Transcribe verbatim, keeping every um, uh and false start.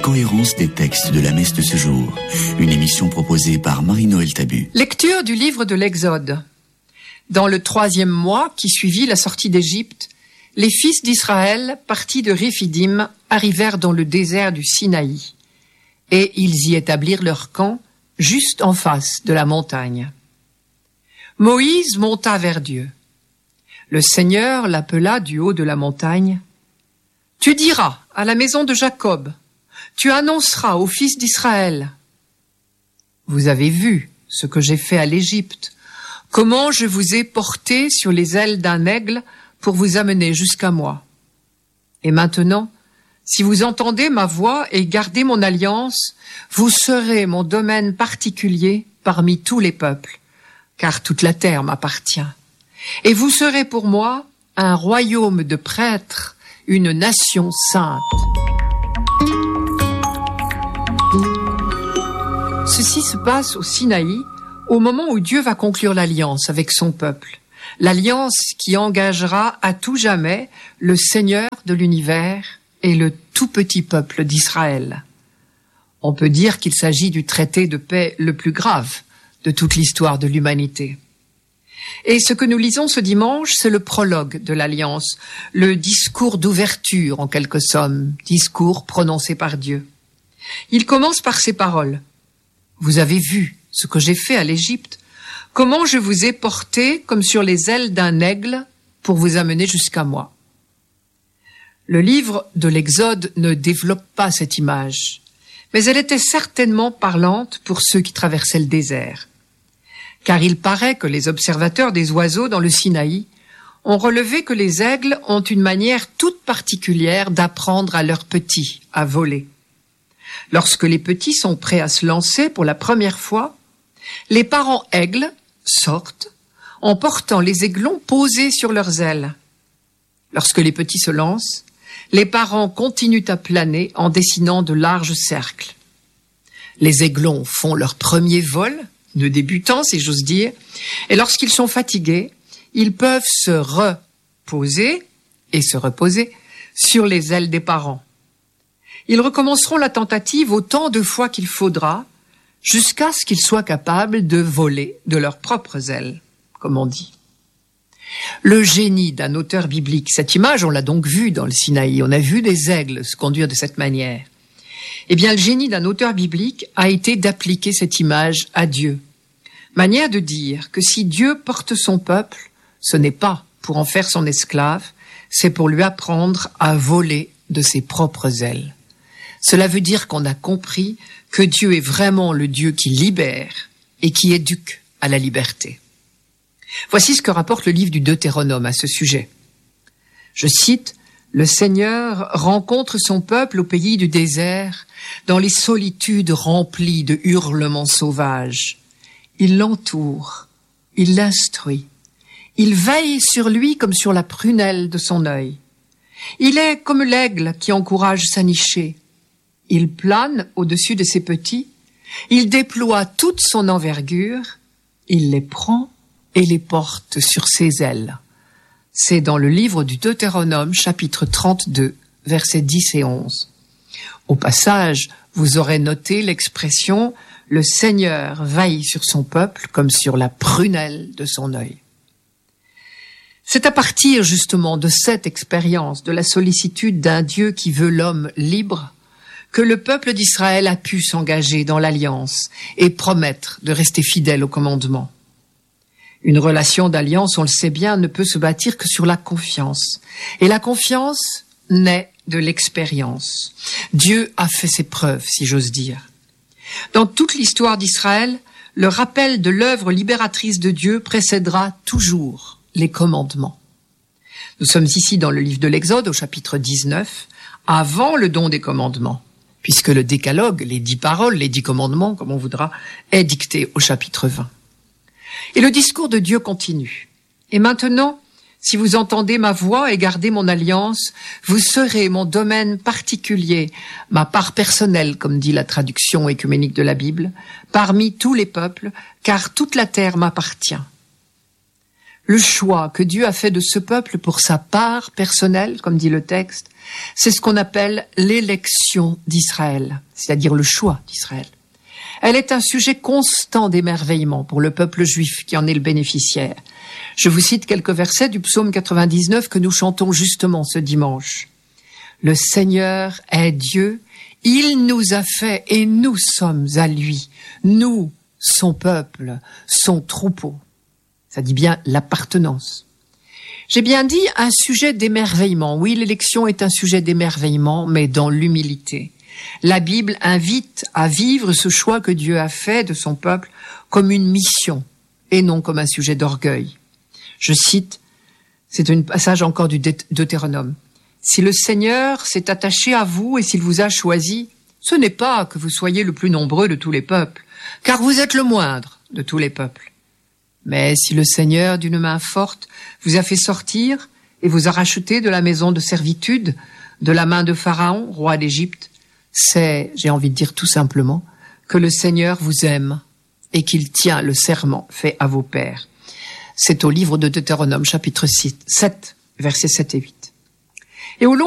cohérence des textes de la messe de ce jour. Une émission proposée par Marie-Noël Tabu. Lecture du livre de l'Exode. Dans le troisième mois qui suivit la sortie d'Égypte, les fils d'Israël, partis de Réphidim, arrivèrent dans le désert du Sinaï, et ils y établirent leur camp juste en face de la montagne. Moïse monta vers Dieu. Le Seigneur l'appela du haut de la montagne. « Tu diras à la maison de Jacob, tu annonceras aux fils d'Israël. Vous avez vu ce que j'ai fait à l'Égypte, comment je vous ai porté sur les ailes d'un aigle pour vous amener jusqu'à moi. Et maintenant, si vous entendez ma voix et gardez mon alliance, vous serez mon domaine particulier parmi tous les peuples, car toute la terre m'appartient. Et vous serez pour moi un royaume de prêtres, une nation sainte. » Ceci se passe au Sinaï, au moment où Dieu va conclure l'alliance avec son peuple. L'alliance qui engagera à tout jamais le Seigneur de l'univers et le tout petit peuple d'Israël. On peut dire qu'il s'agit du traité de paix le plus grave de toute l'histoire de l'humanité. Et ce que nous lisons ce dimanche, c'est le prologue de l'Alliance, le discours d'ouverture en quelque somme, discours prononcé par Dieu. Il commence par ces paroles. « Vous avez vu ce que j'ai fait à l'Égypte, comment je vous ai porté comme sur les ailes d'un aigle pour vous amener jusqu'à moi. » Le livre de l'Exode ne développe pas cette image, mais elle était certainement parlante pour ceux qui traversaient le désert. Car il paraît que les observateurs des oiseaux dans le Sinaï ont relevé que les aigles ont une manière toute particulière d'apprendre à leurs petits à voler. Lorsque les petits sont prêts à se lancer pour la première fois, les parents aigles sortent en portant les aiglons posés sur leurs ailes. Lorsque les petits se lancent, les parents continuent à planer en dessinant de larges cercles. Les aiglons font leur premier vol, de débutants, si j'ose dire, et lorsqu'ils sont fatigués, ils peuvent se reposer et se reposer sur les ailes des parents. Ils recommenceront la tentative autant de fois qu'il faudra, jusqu'à ce qu'ils soient capables de voler de leurs propres ailes, comme on dit. Le génie d'un auteur biblique, cette image, on l'a donc vue dans le Sinaï, on a vu des aigles se conduire de cette manière. Eh bien, le génie d'un auteur biblique a été d'appliquer cette image à Dieu. Manière de dire que si Dieu porte son peuple, ce n'est pas pour en faire son esclave, c'est pour lui apprendre à voler de ses propres ailes. Cela veut dire qu'on a compris que Dieu est vraiment le Dieu qui libère et qui éduque à la liberté. Voici ce que rapporte le livre du Deutéronome à ce sujet. Je cite, « Le Seigneur rencontre son peuple au pays du désert, dans les solitudes remplies de hurlements sauvages. Il l'entoure, il l'instruit, il veille sur lui comme sur la prunelle de son œil. Il est comme l'aigle qui encourage sa nichée. Il plane au-dessus de ses petits, il déploie toute son envergure, il les prend et les porte sur ses ailes. » C'est dans le livre du Deutéronome, chapitre trente-deux, versets dix et onze. Au passage, vous aurez noté l'expression « Le Seigneur veille sur son peuple comme sur la prunelle de son œil ». C'est à partir justement de cette expérience, de la sollicitude d'un Dieu qui veut l'homme libre, que le peuple d'Israël a pu s'engager dans l'alliance et promettre de rester fidèle au commandement. Une relation d'alliance, on le sait bien, ne peut se bâtir que sur la confiance. Et la confiance naît de l'expérience. Dieu a fait ses preuves, si j'ose dire. Dans toute l'histoire d'Israël, le rappel de l'œuvre libératrice de Dieu précédera toujours les commandements. Nous sommes ici dans le livre de l'Exode, au chapitre dix-neuf, avant le don des commandements, puisque le décalogue, les dix paroles, les dix commandements, comme on voudra, est dicté au chapitre vingt. Et le discours de Dieu continue. Et maintenant, si vous entendez ma voix et gardez mon alliance, vous serez mon domaine particulier, ma part personnelle, comme dit la traduction œcuménique de la Bible, parmi tous les peuples, car toute la terre m'appartient. Le choix que Dieu a fait de ce peuple pour sa part personnelle, comme dit le texte, c'est ce qu'on appelle l'élection d'Israël, c'est-à-dire le choix d'Israël. Elle est un sujet constant d'émerveillement pour le peuple juif qui en est le bénéficiaire. Je vous cite quelques versets du psaume quatre-vingt-dix-neuf que nous chantons justement ce dimanche. Le Seigneur est Dieu, il nous a fait et nous sommes à lui, nous, son peuple, son troupeau. Ça dit bien l'appartenance. J'ai bien dit un sujet d'émerveillement. Oui, l'élection est un sujet d'émerveillement, mais dans l'humilité. La Bible invite à vivre ce choix que Dieu a fait de son peuple comme une mission et non comme un sujet d'orgueil. Je cite, c'est un passage encore du Deutéronome. Si le Seigneur s'est attaché à vous et s'il vous a choisi, ce n'est pas que vous soyez le plus nombreux de tous les peuples, car vous êtes le moindre de tous les peuples. Mais si le Seigneur, d'une main forte, vous a fait sortir et vous a racheté de la maison de servitude, de la main de Pharaon, roi d'Égypte, c'est, j'ai envie de dire tout simplement, que le Seigneur vous aime et qu'il tient le serment fait à vos pères. C'est au livre de Deutéronome, chapitre six, sept, versets sept et huit. Et au long